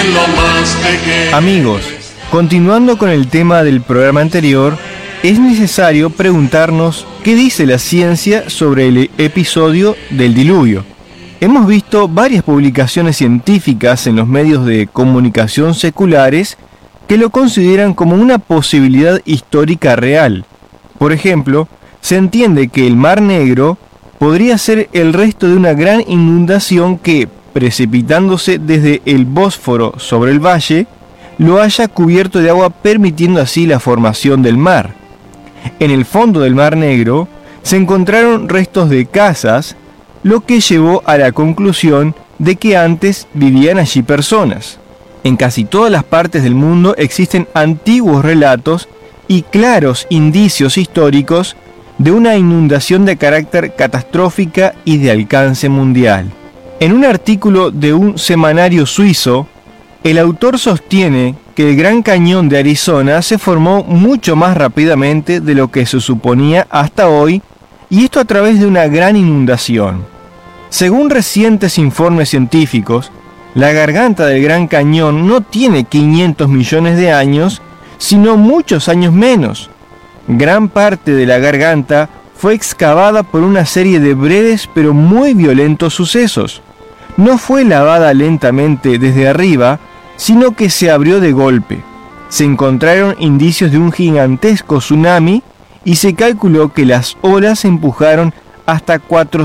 en lo más pequeño. Amigos, continuando con el tema del programa anterior, es necesario preguntarnos qué dice la ciencia sobre el episodio del diluvio. Hemos visto varias publicaciones científicas en los medios de comunicación seculares que lo consideran como una posibilidad histórica real. Por ejemplo, se entiende que el Mar Negro podría ser el resto de una gran inundación que, precipitándose desde el Bósforo sobre el valle, lo haya cubierto de agua, permitiendo así la formación del mar. En el fondo del Mar Negro se encontraron restos de casas, lo que llevó a la conclusión de que antes vivían allí personas. En casi todas las partes del mundo existen antiguos relatos y claros indicios históricos de una inundación de carácter catastrófica y de alcance mundial. En un artículo de un semanario suizo, el autor sostiene que el Gran Cañón de Arizona se formó mucho más rápidamente de lo que se suponía hasta hoy, y esto a través de una gran inundación. Según recientes informes científicos, la garganta del Gran Cañón no tiene 500 millones de años, sino muchos años menos. Gran parte de la garganta fue excavada por una serie de breves pero muy violentos sucesos. No fue lavada lentamente desde arriba, sino que se abrió de golpe. Se encontraron indicios de un gigantesco tsunami y se calculó que las olas empujaron hasta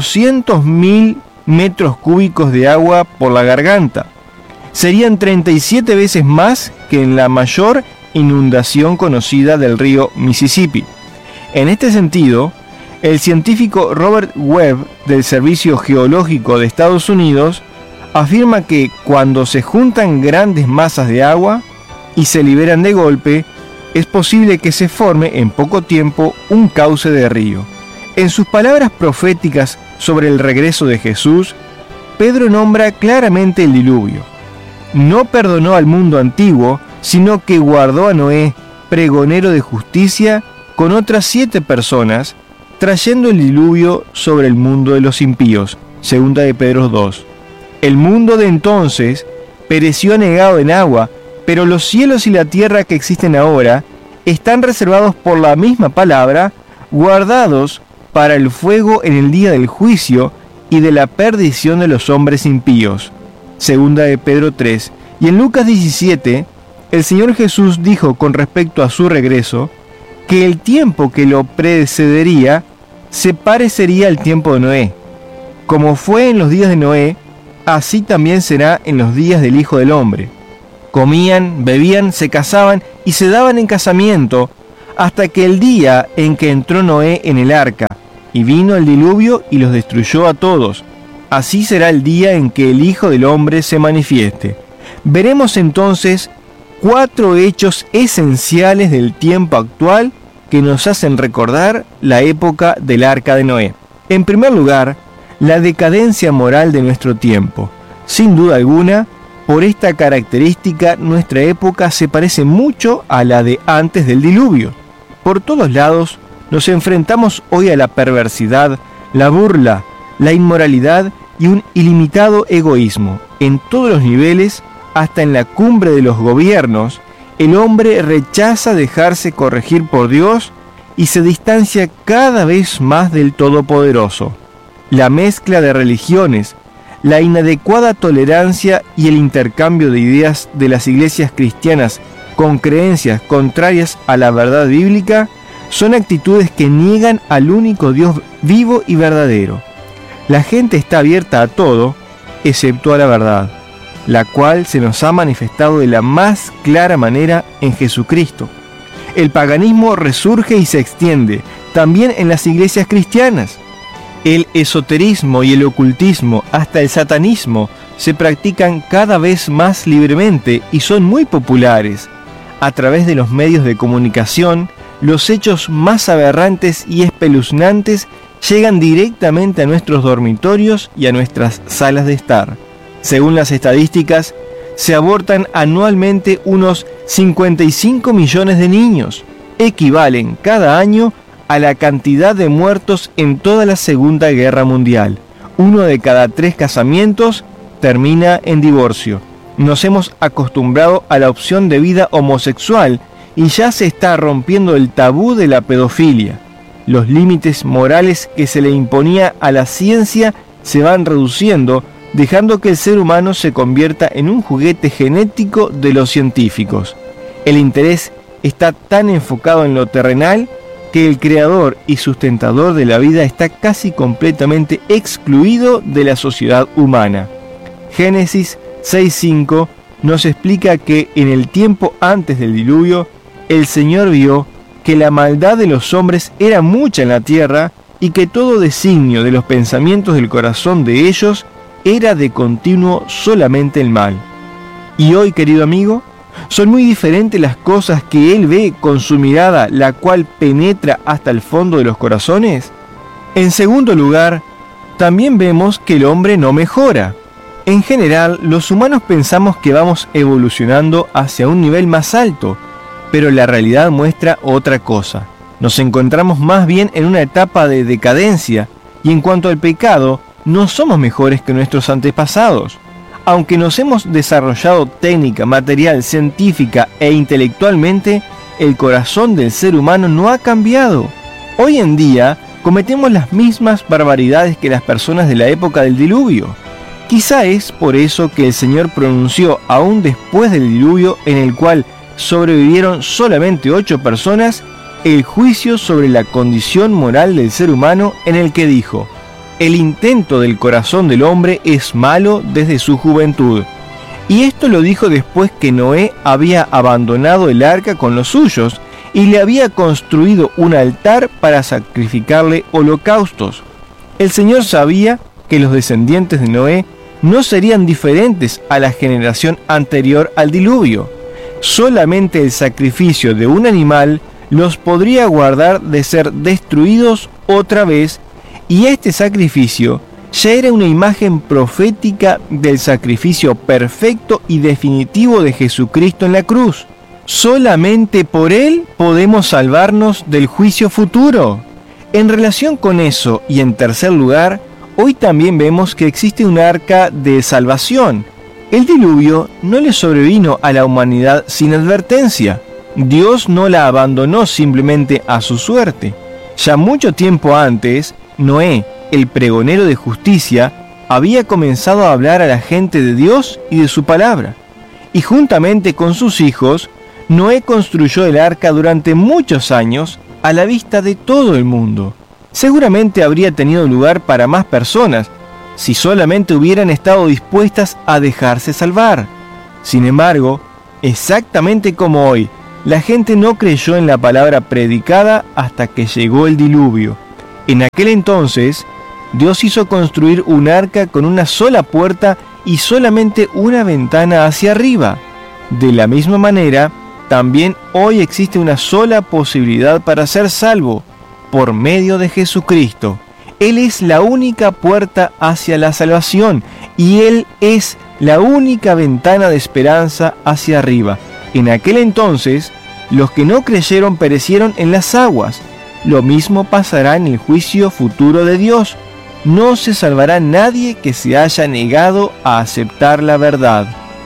400.000 metros cúbicos de agua por la garganta. Serían 37 veces más que en la mayor inundación conocida del río Mississippi. En este sentido, el científico Robert Webb del Servicio Geológico de Estados Unidos afirma que cuando se juntan grandes masas de agua y se liberan de golpe, es posible que se forme en poco tiempo un cauce de río. En sus palabras proféticas sobre el regreso de Jesús, Pedro nombra claramente el diluvio. No perdonó al mundo antiguo, sino que guardó a Noé, pregonero de justicia, con otras 7 personas, trayendo el diluvio sobre el mundo de los impíos. Segunda de Pedro 2. El mundo de entonces pereció anegado en agua, pero los cielos y la tierra que existen ahora están reservados por la misma palabra, guardados para el fuego en el día del juicio y de la perdición de los hombres impíos. Segunda de Pedro 3. Y en Lucas 17, el Señor Jesús dijo con respecto a su regreso, que el tiempo que lo precedería se parecería al tiempo de Noé. Como fue en los días de Noé, así también será en los días del Hijo del Hombre. Comían, bebían, se casaban y se daban en casamiento, hasta que el día en que entró Noé en el arca, y vino el diluvio y los destruyó a todos. Así será el día en que el Hijo del Hombre se manifieste. Veremos entonces 4 hechos esenciales del tiempo actual que nos hacen recordar la época del arca de Noé. En primer lugar, la decadencia moral de nuestro tiempo. Sin duda alguna, por esta característica, nuestra época se parece mucho a la de antes del diluvio. Por todos lados, nos enfrentamos hoy a la perversidad, la burla, la inmoralidad y un ilimitado egoísmo. En todos los niveles, hasta en la cumbre de los gobiernos, el hombre rechaza dejarse corregir por Dios y se distancia cada vez más del Todopoderoso. La mezcla de religiones, la inadecuada tolerancia y el intercambio de ideas de las iglesias cristianas con creencias contrarias a la verdad bíblica son actitudes que niegan al único Dios vivo y verdadero. La gente está abierta a todo, excepto a la verdad, la cual se nos ha manifestado de la más clara manera en Jesucristo. El paganismo resurge y se extiende, también en las iglesias cristianas. El esoterismo y el ocultismo, hasta el satanismo, se practican cada vez más libremente y son muy populares. A través de los medios de comunicación, los hechos más aberrantes y espeluznantes llegan directamente a nuestros dormitorios y a nuestras salas de estar. Según las estadísticas, se abortan anualmente unos 55 millones de niños. Equivalen cada año a la cantidad de muertos en toda la Segunda Guerra Mundial. 1 de cada 3 casamientos termina en divorcio. Nos hemos acostumbrado a la opción de vida homosexual y ya se está rompiendo el tabú de la pedofilia. Los límites morales que se le imponía a la ciencia se van reduciendo, dejando que el ser humano se convierta en un juguete genético de los científicos. El interés está tan enfocado en lo terrenal que el creador y sustentador de la vida está casi completamente excluido de la sociedad humana. Génesis 6:5 nos explica que en el tiempo antes del diluvio, el Señor vio que la maldad de los hombres era mucha en la tierra y que todo designio de los pensamientos del corazón de ellos era de continuo solamente el mal. Y hoy, querido amigo, son muy diferentes las cosas que Él ve con su mirada, la cual penetra hasta el fondo de los corazones. En segundo lugar, también vemos que el hombre no mejora. En general, los humanos pensamos que vamos evolucionando hacia un nivel más alto, pero la realidad muestra otra cosa. Nos encontramos más bien en una etapa de decadencia, y en cuanto al pecado, no somos mejores que nuestros antepasados. Aunque nos hemos desarrollado técnica, material, científica e intelectualmente, el corazón del ser humano no ha cambiado. Hoy en día, cometemos las mismas barbaridades que las personas de la época del diluvio. Quizá es por eso que el Señor pronunció aún después del diluvio, en el cual sobrevivieron solamente 8 personas, el juicio sobre la condición moral del ser humano, en el que dijo: el intento del corazón del hombre es malo desde su juventud. Y esto lo dijo después que Noé había abandonado el arca con los suyos y le había construido un altar para sacrificarle holocaustos. El Señor sabía que los descendientes de Noé no serían diferentes a la generación anterior al diluvio. Solamente el sacrificio de un animal los podría guardar de ser destruidos otra vez, y este sacrificio ya era una imagen profética del sacrificio perfecto y definitivo de Jesucristo en la cruz. Solamente por Él podemos salvarnos del juicio futuro. En relación con eso, y en tercer lugar, hoy también vemos que existe un arca de salvación. El diluvio no le sobrevino a la humanidad sin advertencia. Dios no la abandonó simplemente a su suerte. Ya mucho tiempo antes, Noé, el pregonero de justicia, había comenzado a hablar a la gente de Dios y de su palabra. Y juntamente con sus hijos, Noé construyó el arca durante muchos años a la vista de todo el mundo. Seguramente habría tenido lugar para más personas, si solamente hubieran estado dispuestas a dejarse salvar. Sin embargo, exactamente como hoy, la gente no creyó en la palabra predicada hasta que llegó el diluvio. En aquel entonces, Dios hizo construir un arca con una sola puerta y solamente una ventana hacia arriba. De la misma manera, también hoy existe una sola posibilidad para ser salvo, por medio de Jesucristo. Él es la única puerta hacia la salvación y Él es la única ventana de esperanza hacia arriba. En aquel entonces, los que no creyeron perecieron en las aguas. Lo mismo pasará en el juicio futuro de Dios. No se salvará nadie que se haya negado a aceptar la verdad.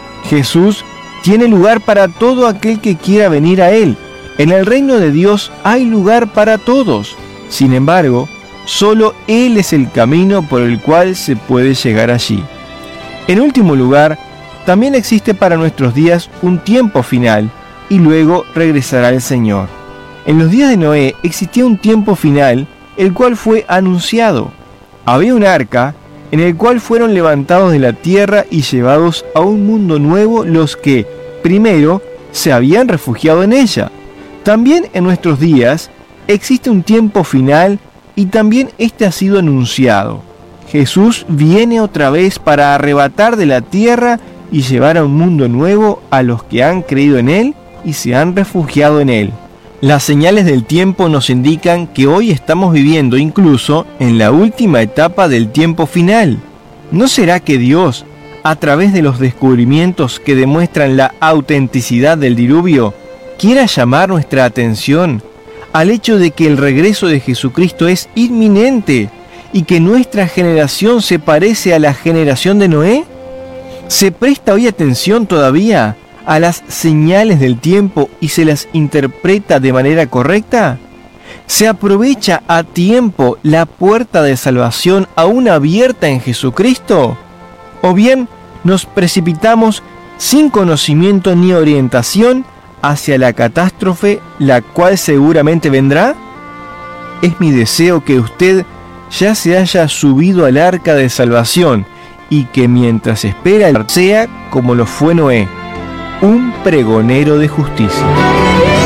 Jesús tiene lugar para todo aquel que quiera venir a Él. En el reino de Dios hay lugar para todos. Sin embargo, solo Él es el camino por el cual se puede llegar allí. En último lugar, también existe para nuestros días un tiempo final, y luego regresará el Señor. En los días de Noé existía un tiempo final, el cual fue anunciado. Había un arca, en el cual fueron levantados de la tierra y llevados a un mundo nuevo los que, primero, se habían refugiado en ella. También en nuestros días existe un tiempo final y también este ha sido anunciado. Jesús viene otra vez para arrebatar de la tierra y llevar a un mundo nuevo a los que han creído en Él y se han refugiado en Él. Las señales del tiempo nos indican que hoy estamos viviendo incluso en la última etapa del tiempo final. ¿No será que Dios, a través de los descubrimientos que demuestran la autenticidad del diluvio, quiera llamar nuestra atención al hecho de que el regreso de Jesucristo es inminente y que nuestra generación se parece a la generación de Noé? ¿Se presta hoy atención todavía a las señales del tiempo y se las interpreta de manera correcta? ¿Se aprovecha a tiempo la puerta de salvación aún abierta en Jesucristo? ¿O bien nos precipitamos sin conocimiento ni orientación hacia la catástrofe, la cual seguramente vendrá? Es mi deseo que usted ya se haya subido al arca de salvación y que mientras espera sea como lo fue Noé, un pregonero de justicia.